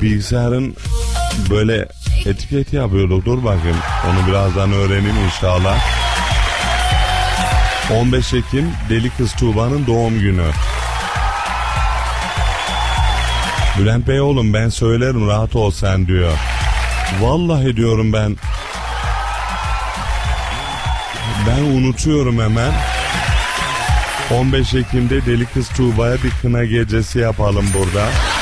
bilgisayarın böyle etiket yapıyordu. Dur bakayım, onu birazdan öğreneyim inşallah. 15 Ekim Deli Kız Tuğba'nın doğum günü. Bülent Bey oğlum ben söylerim, rahat ol sen diyor. Vallahi diyorum ben unutuyorum hemen. 15 Ekim'de Deli Kız Tuğba'ya bir kına gecesi yapalım burada.